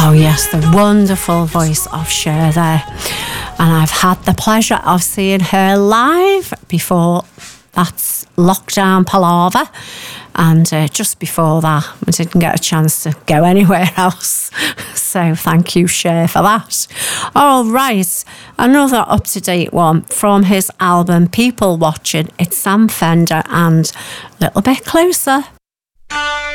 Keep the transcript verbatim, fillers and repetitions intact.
Oh yes, the wonderful voice of Cher there. And I've had the pleasure of seeing her live before that's lockdown palaver. And uh, just before that, I didn't get a chance to go anywhere else. So thank you, Cher, for that. All right, another up-to-date one from his album People Watching. It's Sam Fender and A Little Bit Closer.